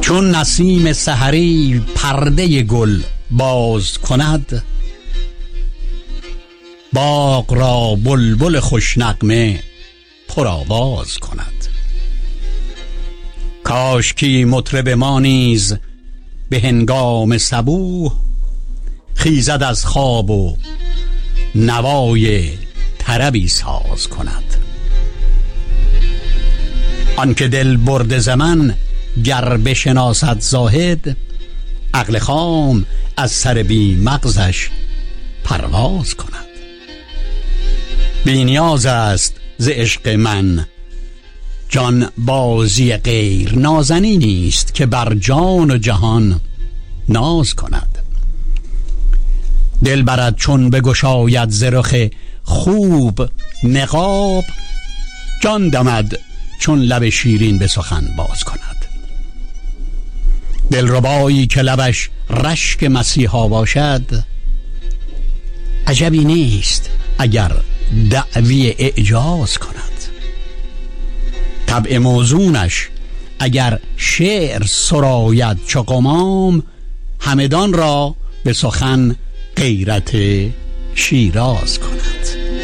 چون نسیم سحری پرده گل باز کند، باغ را بلبل خوشنغمه پرآواز کند. کاشکی مطرب ما نیز به هنگام صبوح، خیزد از خواب و نوای طربی ساز کند. آنکه دل برد زمن گر بشناسد زاهد، عقل خام از سر بی مغزش پرواز کند. بی نیاز است ز عشق من جان بازی غیر، نازنی نیست که بر جان و جهان ناز کند. دل برد چون بگشاید ز رخ خوب نقاب، جان دمد چون لب شیرین به سخن باز کند. دلربایی که لبش رشک مسیحا باشد، عجبی نیست اگر دعوی اعجاز کند. طبع موزونش اگر شعر سراید چو قمام، همدان را به سخن غیرت شیراز کند.